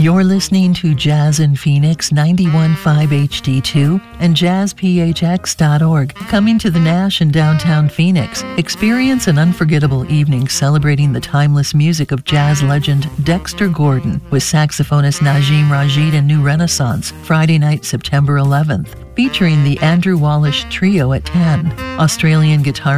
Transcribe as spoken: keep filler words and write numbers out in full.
You're listening to Jazz in Phoenix ninety-one point five H D two and jazz p h x dot org. Coming to the Nash in downtown Phoenix. Experience an unforgettable evening celebrating the timeless music of jazz legend Dexter Gordon with saxophonist Najim Rashid and New Renaissance, Friday night, September eleventh. Featuring the Andrew Wallish Trio at ten. Australian guitar